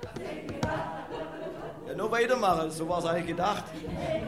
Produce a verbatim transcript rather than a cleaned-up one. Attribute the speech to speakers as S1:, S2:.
S1: Ja, nur weitermachen, so war es eigentlich gedacht.